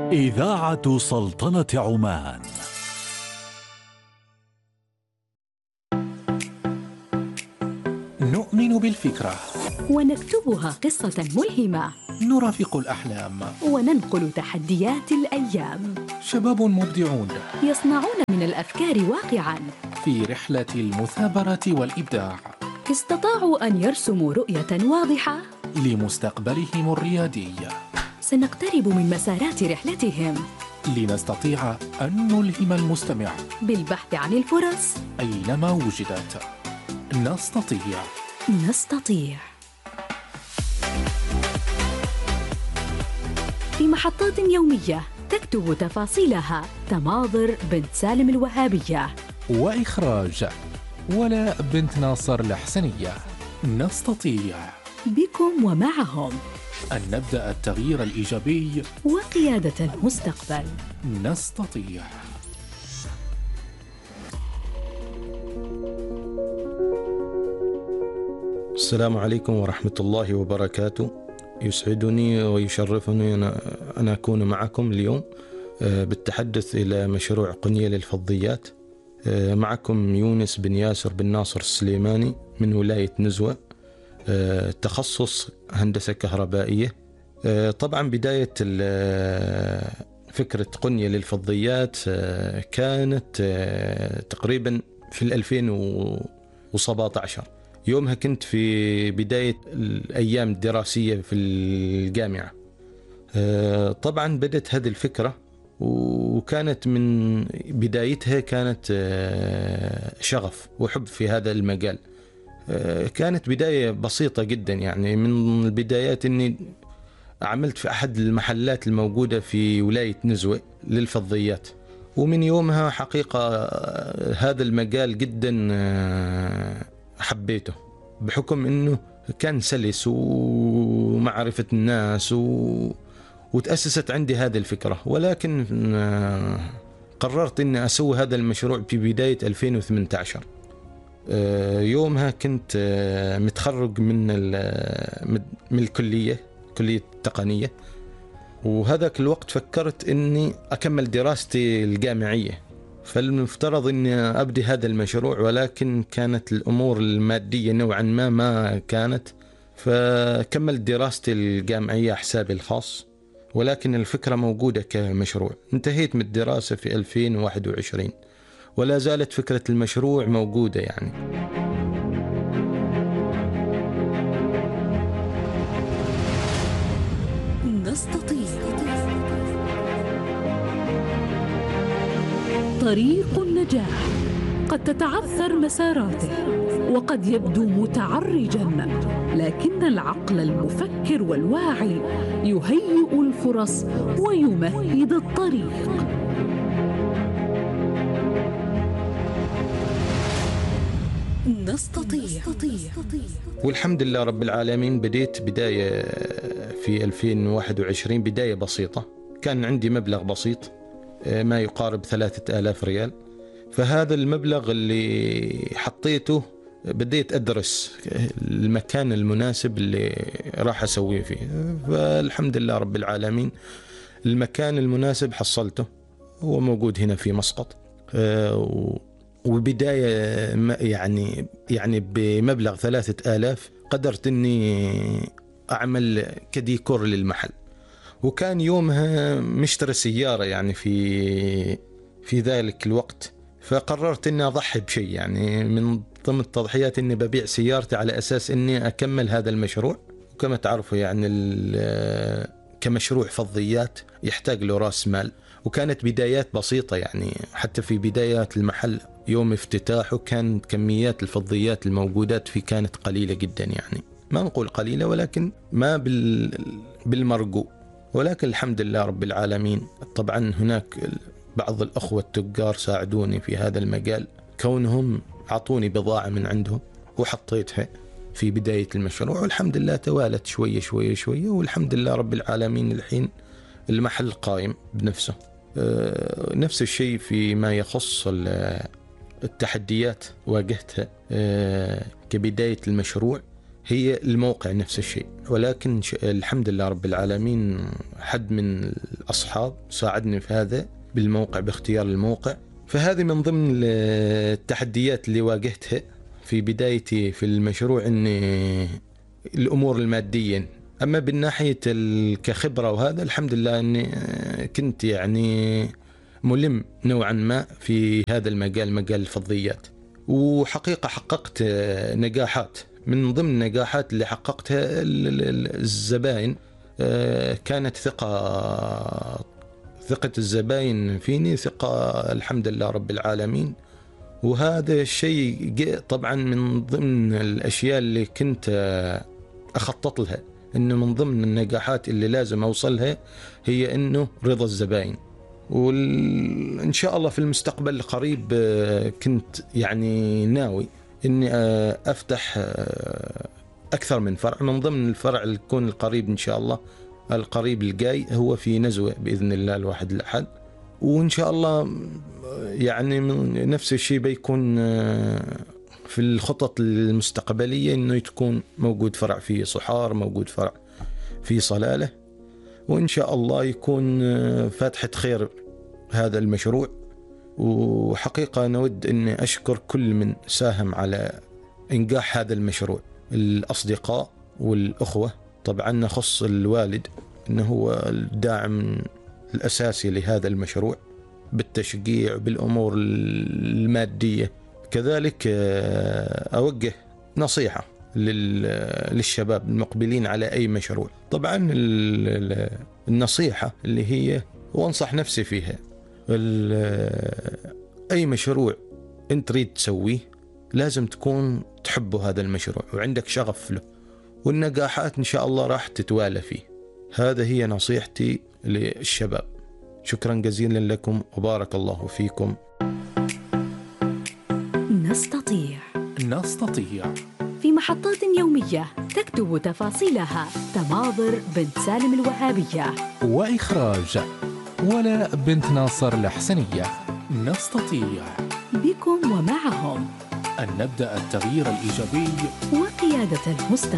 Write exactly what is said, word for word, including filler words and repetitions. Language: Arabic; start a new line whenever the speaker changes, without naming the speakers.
إذاعة سلطنة عمان.
نؤمن بالفكرة
ونكتبها قصة ملهمة،
نرافق الأحلام
وننقل تحديات الأيام.
شباب مبدعون
يصنعون من الأفكار واقعاً
في رحلة المثابرة والإبداع.
استطاعوا أن يرسموا رؤية واضحة
لمستقبلهم الريادي.
سنقترب من مسارات رحلتهم
لنستطيع أن نلهم المستمع
بالبحث عن الفرص
أينما وجدت. نستطيع
نستطيع في محطات يومية تكتب تفاصيلها تماضر بنت سالم الوهابية،
وإخراج ولاء بنت ناصر الحسنية. نستطيع
بكم ومعهم
أن نبدأ التغيير الإيجابي
وقيادة المستقبل.
نستطيع.
السلام عليكم ورحمة الله وبركاته. يسعدني ويشرفني أن أكون معكم اليوم بالتحدث إلى مشروع قنية للفضيات. معكم يونس بن ياسر بن ناصر السليماني من ولاية نزوة، تخصص هندسة كهربائية. طبعا بداية فكرة قنية للفضيات كانت تقريبا في ألفين وسبعة عشر. يومها كنت في بداية الأيام الدراسية في الجامعة. طبعا بدأت هذه الفكرة، وكانت من بدايتها كانت شغف وحب في هذا المجال. كانت بداية بسيطة جدا، يعني من البدايات أني عملت في أحد المحلات الموجودة في ولاية نزوة للفضيات، ومن يومها حقيقة هذا المجال جدا حبيته، بحكم أنه كان سلس ومعرفة الناس و... وتأسست عندي هذه الفكرة. ولكن قررت أني أسوي هذا المشروع في بداية ألفين وثمانية عشر. يومها كنت متخرج من من الكلية كلية التقنية، وهذاك الوقت فكرت أني أكمل دراستي الجامعية، فالمفترض أني أبدي هذا المشروع، ولكن كانت الأمور المادية نوعا ما ما كانت، فكملت دراستي الجامعية حسابي الخاص، ولكن الفكرة موجودة كمشروع. انتهيت من الدراسة في ألفين وواحد وعشرين، ولا زالت فكرة المشروع موجودة. يعني
نستطيع. طريق النجاح قد تتعثر مساراته وقد يبدو متعرجا، لكن العقل المفكر والواعي يهيئ الفرص ويمهد الطريق. نستطيع.
والحمد لله رب العالمين. بديت بداية في ألفين وواحد وعشرين بداية بسيطة، كان عندي مبلغ بسيط ما يقارب ثلاثة آلاف ريال. فهذا المبلغ اللي حطيته بديت أدرس المكان المناسب اللي راح أسويه فيه، فالحمد لله رب العالمين المكان المناسب حصلته، هو موجود هنا في مسقط. وبداية يعني يعني بمبلغ ثلاثة آلاف قدرت أني أعمل كديكور للمحل. وكان يومها مشتري سيارة يعني في في ذلك الوقت، فقررت أني أضحي بشيء، يعني من ضمن التضحيات أني ببيع سيارتي على أساس أني أكمل هذا المشروع. وكما تعرفوا يعني كمشروع فضيات يحتاج له رأس مال، وكانت بدايات بسيطة. يعني حتى في بدايات المحل يوم افتتاحه كان كميات الفضيات الموجودات فيه كانت قليلة جدا، يعني ما نقول قليلة ولكن ما بال بالمرجو. ولكن الحمد لله رب العالمين. طبعا هناك بعض الأخوة التجار ساعدوني في هذا المجال، كونهم عطوني بضاعة من عندهم وحطيتها في بداية المشروع، والحمد لله توالت شوية شوية شوية، والحمد لله رب العالمين الحين المحل قائم بنفسه. نفس الشيء فيما يخص التحديات واجهتها كبداية المشروع. هي الموقع نفس الشيء، ولكن الحمد لله رب العالمين حد من الأصحاب ساعدني في هذا بالموقع، باختيار الموقع. فهذه من ضمن التحديات اللي واجهتها في بدايتي في المشروع، أن الأمور المادية. أما بالناحية كخبرة وهذا الحمد لله أني كنت يعني ملم نوعا ما في هذا المجال، مجال الفضيات. وحقيقة حققت نجاحات. من ضمن النجاحات اللي حققتها الزبائن، كانت ثقة ثقة الزبائن فيني ثقة الحمد لله رب العالمين. وهذا الشيء جاء طبعا من ضمن الأشياء اللي كنت أخطط لها، إنه من ضمن النجاحات اللي لازم أوصلها هي إنه رضا الزبائن. وإن شاء الله في المستقبل القريب كنت يعني ناوي إني أفتح أكثر من فرع. من ضمن الفرع اللي يكون القريب إن شاء الله، القريب الجاي، هو في نزوة بإذن الله الواحد الأحد. وإن شاء الله يعني نفس الشيء بيكون في الخطط المستقبلية، إنه تكون موجود فرع في صحار، موجود فرع في صلالة، وإن شاء الله يكون فاتحة خير هذا المشروع. وحقيقة نود أن أشكر كل من ساهم على إنجاح هذا المشروع، الأصدقاء والأخوة. طبعا نخص الوالد أنه هو الداعم الأساسي لهذا المشروع بالتشجيع بالأمور المادية. كذلك أوجه نصيحة للشباب المقبلين على أي مشروع. طبعا النصيحة اللي هي، وانصح نفسي فيها، أي مشروع أنت تريد تسويه لازم تكون تحبه هذا المشروع وعندك شغف له، والنجاحات إن شاء الله راح تتوالى فيه. هذا هي نصيحتي للشباب. شكرا جزيلا لكم وبارك الله فيكم.
نستطيع
نستطيع
في محطات يومية تكتب تفاصيلها تماضر بنت سالم الوهابية،
وإخراج ولاء بنت ناصر الحسنية. نستطيع
بكم ومعهم
أن نبدأ التغيير الإيجابي
وقيادة المستقبل.